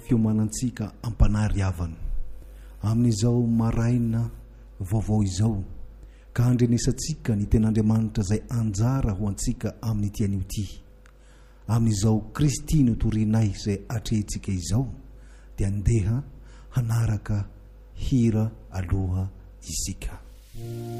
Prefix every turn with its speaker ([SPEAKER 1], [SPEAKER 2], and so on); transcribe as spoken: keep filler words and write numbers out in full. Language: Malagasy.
[SPEAKER 1] fiomanantsika ampanary havana amin'izao maraina vaovao izao ka handrenesantsika ny ten'Andriamanitra izay anjara ho antsika amin'ny tian'io ty amin'izao Kristy no torinay izay atrehintsika izao dia andeha hanaraka hira aloha isika.